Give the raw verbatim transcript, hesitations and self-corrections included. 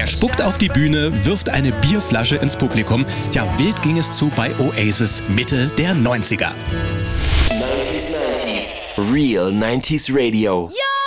spuckt auf die Bühne, wirft eine Bierflasche ins Publikum. Ja, wild ging es zu bei Oasis Mitte der neunziger. neunzig neunzig Real neunzig Radio. Yo!